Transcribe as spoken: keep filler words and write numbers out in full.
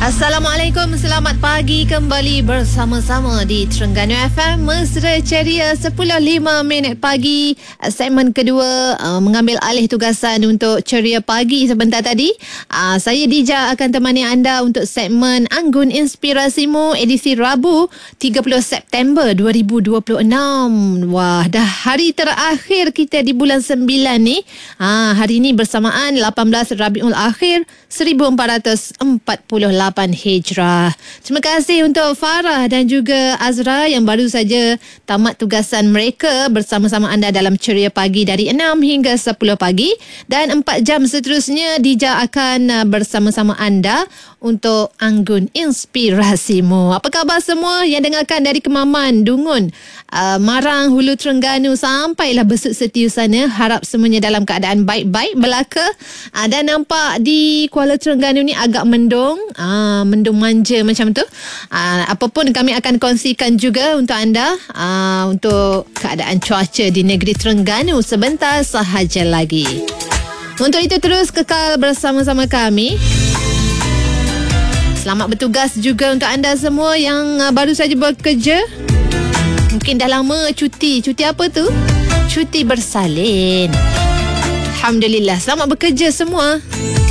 Assalamualaikum, selamat pagi kembali bersama-sama di Terengganu F M Mesra Ceria sepuluh lima minit pagi. Segmen kedua uh, mengambil alih tugasan untuk Ceria Pagi sebentar tadi. Uh, saya Dija akan temani anda untuk segmen Anggun Inspirasimu edisi Rabu tiga puluh September dua ribu dua puluh enam. Wah, dah hari terakhir kita di bulan sembilan ni. Uh, hari ini bersamaan lapan belas Rabiul Akhir seribu empat ratus empat puluh lapan Hijrah. Terima kasih untuk Farah dan juga Azra yang baru saja tamat tugasan mereka bersama-sama anda dalam Ceria Pagi dari enam hingga sepuluh pagi, dan empat jam seterusnya Dija akan bersama-sama anda untuk Anggun Inspirasimu. Apa khabar semua yang dengarkan dari Kemaman, Dungun, uh, Marang, Hulu Terengganu sampailah Besut Setiu sana. Harap semuanya dalam keadaan baik-baik belaka. Uh, dan nampak di Kuala Terengganu ni agak mendung. Uh, mendung manja macam tu. Uh, apapun kami akan kongsikan juga untuk anda uh, untuk keadaan cuaca di negeri Terengganu sebentar sahaja lagi. Untuk itu terus kekal bersama-sama kami. Selamat bertugas juga untuk anda semua yang uh, baru saja bekerja. Mungkin dah lama cuti. Cuti apa tu? Cuti bersalin. Alhamdulillah. Selamat bekerja semua.